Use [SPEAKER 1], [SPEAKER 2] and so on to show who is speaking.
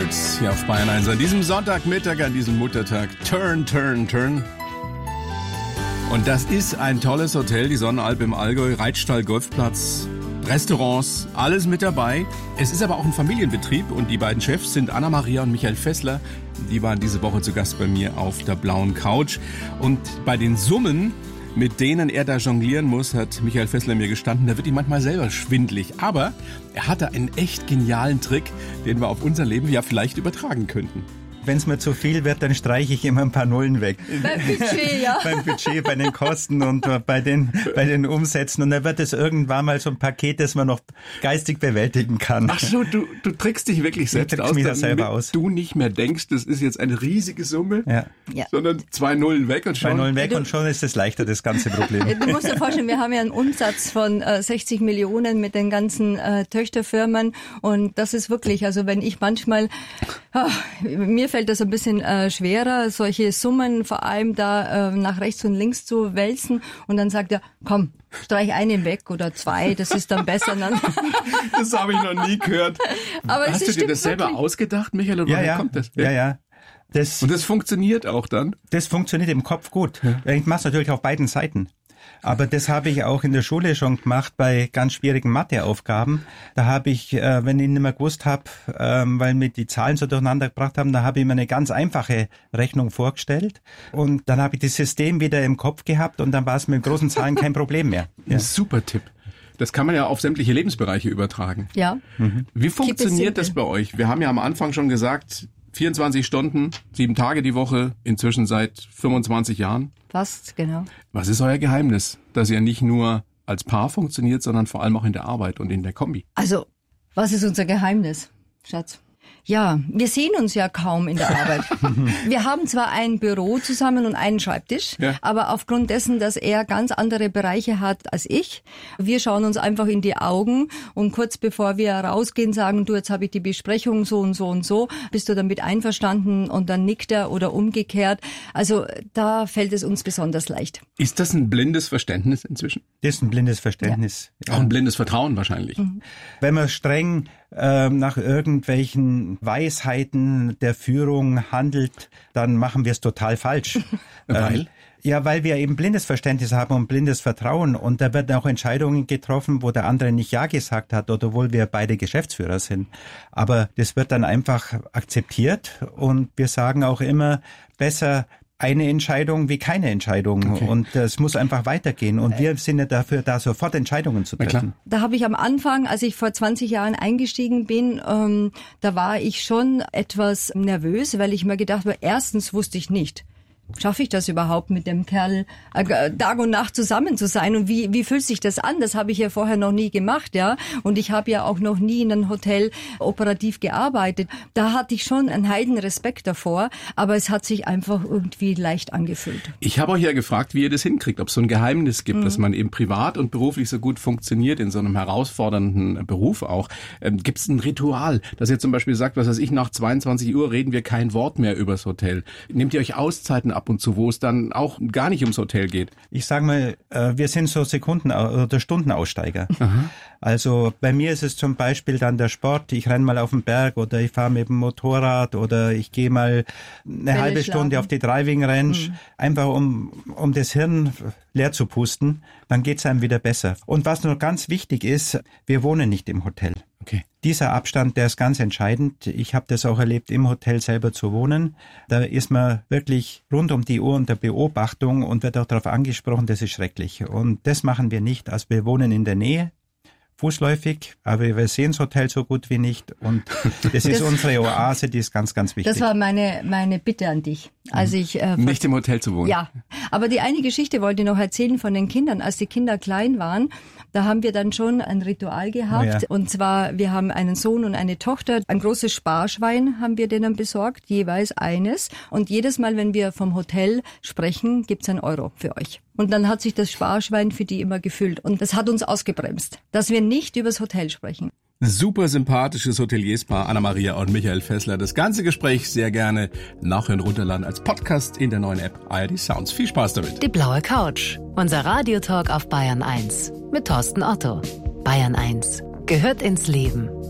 [SPEAKER 1] Birds hier auf Bayern 1 an diesem Sonntagmittag, an diesem Muttertag. Turn, turn, turn. Und das ist ein tolles Hotel, die Sonnenalp im Allgäu, Reitstall, Golfplatz, Restaurants, alles mit dabei. Es ist aber auch ein Familienbetrieb und die beiden Chefs sind Anna-Maria und Michael Fessler. Die waren diese Woche zu Gast bei mir auf der blauen Couch. Und bei den Summen, mit denen er da jonglieren muss, hat Michael Fessler mir gestanden, da wird ihm manchmal selber schwindelig. Aber er hatte einen echt genialen Trick, den wir auf unser Leben ja vielleicht übertragen könnten.
[SPEAKER 2] Wenn es mir zu viel wird, dann streiche ich immer ein paar Nullen weg.
[SPEAKER 3] Beim Budget, ja.
[SPEAKER 2] Beim Budget, bei den Kosten und bei den Umsätzen. Und dann wird es irgendwann mal so ein Paket, das man noch geistig bewältigen kann.
[SPEAKER 1] Ach so, du trickst dich wirklich selbst aus,
[SPEAKER 2] damit
[SPEAKER 1] du nicht mehr denkst, das ist jetzt eine riesige Summe,
[SPEAKER 2] ja.
[SPEAKER 1] sondern 2 Nullen weg und schon.
[SPEAKER 2] 2 Nullen weg und schon ist es leichter, das ganze Problem.
[SPEAKER 3] Du musst dir vorstellen, wir haben ja einen Umsatz von 60 Millionen mit den ganzen Töchterfirmen und das ist wirklich, also wenn ich manchmal, mir fällt das ein bisschen schwerer, solche Summen vor allem da nach rechts und links zu wälzen und dann sagt er, komm, streich einen weg oder 2, das ist dann besser.
[SPEAKER 1] Das habe ich noch nie gehört.
[SPEAKER 3] Aber
[SPEAKER 1] hast du dir das selber
[SPEAKER 3] wirklich
[SPEAKER 1] ausgedacht, Michael, oder woher kommt das?
[SPEAKER 2] Ja.
[SPEAKER 1] Und das funktioniert auch dann?
[SPEAKER 2] Das funktioniert im Kopf gut. Ich mache es natürlich auf beiden Seiten. Aber das habe ich auch in der Schule schon gemacht bei ganz schwierigen Matheaufgaben. Da habe ich, wenn ich nicht mehr gewusst habe, weil mir die Zahlen so durcheinander gebracht haben, da habe ich mir eine ganz einfache Rechnung vorgestellt. Und dann habe ich das System wieder im Kopf gehabt und dann war es mit großen Zahlen kein Problem mehr.
[SPEAKER 1] Ja. Super Tipp. Das kann man ja auf sämtliche Lebensbereiche übertragen.
[SPEAKER 3] Ja.
[SPEAKER 1] Wie funktioniert das bei euch? Wir haben ja am Anfang schon gesagt, 24 Stunden, 7 Tage die Woche, inzwischen seit 25 Jahren.
[SPEAKER 3] Fast, genau.
[SPEAKER 1] Was ist euer Geheimnis, dass ihr nicht nur als Paar funktioniert, sondern vor allem auch in der Arbeit und in der Kombi?
[SPEAKER 3] Also, was ist unser Geheimnis, Schatz? Ja, wir sehen uns ja kaum in der Arbeit. Wir haben zwar ein Büro zusammen und einen Schreibtisch, aber aufgrund dessen, dass er ganz andere Bereiche hat als ich, wir schauen uns einfach in die Augen und kurz bevor wir rausgehen, sagen, du, jetzt habe ich die Besprechung so und so und so, bist du damit einverstanden? Und dann nickt er oder umgekehrt. Also da fällt es uns besonders leicht.
[SPEAKER 1] Ist das ein blindes Verständnis inzwischen?
[SPEAKER 2] Das ist ein blindes Verständnis.
[SPEAKER 1] Ja. Auch ein blindes Vertrauen wahrscheinlich.
[SPEAKER 2] Wenn man streng nach irgendwelchen Weisheiten der Führung handelt, dann machen wir es total falsch.
[SPEAKER 1] Weil?
[SPEAKER 2] Weil wir eben blindes Verständnis haben und blindes Vertrauen. Und da werden auch Entscheidungen getroffen, wo der andere nicht Ja gesagt hat oder obwohl wir beide Geschäftsführer sind. Aber das wird dann einfach akzeptiert und wir sagen auch immer, besser eine Entscheidung wie keine Entscheidung. Okay. Und es muss einfach weitergehen. Und wir sind ja dafür da, sofort Entscheidungen zu treffen.
[SPEAKER 3] Da habe ich am Anfang, als ich vor 20 Jahren eingestiegen bin, da war ich schon etwas nervös, weil ich mir gedacht habe, erstens wusste ich nicht, schaffe ich das überhaupt mit dem Kerl Tag und Nacht zusammen zu sein und wie fühlt sich das an? Das habe ich ja vorher noch nie gemacht, ja. Und ich habe ja auch noch nie in einem Hotel operativ gearbeitet. Da hatte ich schon einen Heidenrespekt davor, aber es hat sich einfach irgendwie leicht angefühlt. Ich
[SPEAKER 1] habe euch ja gefragt, wie ihr das hinkriegt, ob es so ein Geheimnis gibt, dass man eben privat und beruflich so gut funktioniert in so einem herausfordernden Beruf auch. Gibt es ein Ritual, dass ihr zum Beispiel sagt, was weiß ich, nach 22 Uhr reden wir kein Wort mehr übers Hotel? Nehmt ihr euch Auszeiten ab und zu, wo es dann auch gar nicht ums Hotel geht?
[SPEAKER 2] Ich sage mal, wir sind so Sekunden- oder Stundenaussteiger. Aha. Also bei mir ist es zum Beispiel dann der Sport. Ich renne mal auf den Berg oder ich fahre mit dem Motorrad oder ich gehe mal eine halbe Stunde auf die Driving Range, einfach um das Hirn leer zu pusten. Dann geht's einem wieder besser. Und was noch ganz wichtig ist, wir wohnen nicht im Hotel.
[SPEAKER 1] Okay.
[SPEAKER 2] Dieser Abstand, der ist ganz entscheidend. Ich habe das auch erlebt, im Hotel selber zu wohnen. Da ist man wirklich rund um die Uhr unter Beobachtung und wird auch darauf angesprochen, das ist schrecklich. Und das machen wir nicht. Also wir wohnen in der Nähe, fußläufig, aber wir sehen das Hotel so gut wie nicht. Und das ist unsere Oase, die ist ganz, ganz wichtig.
[SPEAKER 3] Das war meine Bitte an dich. Als ich
[SPEAKER 1] nicht im Hotel zu wohnen.
[SPEAKER 3] Ja, aber die eine Geschichte wollte ich noch erzählen von den Kindern. Als die Kinder klein waren, da haben wir dann schon ein Ritual gehabt. Oh ja. Und zwar, wir haben einen Sohn und eine Tochter. Ein großes Sparschwein haben wir denen besorgt, jeweils eines. Und jedes Mal, wenn wir vom Hotel sprechen, gibt's einen Euro für euch. Und dann hat sich das Sparschwein für die immer gefüllt. Und das hat uns ausgebremst, dass wir nicht übers Hotel sprechen.
[SPEAKER 1] Super sympathisches Hotelierspaar Anna-Maria und Michael Fessler. Das ganze Gespräch sehr gerne nachhören, runterladen als Podcast in der neuen App ARD Sounds. Viel Spaß damit.
[SPEAKER 4] Die blaue Couch. Unser Radiotalk auf Bayern 1 mit Thorsten Otto. Bayern 1 gehört ins Leben.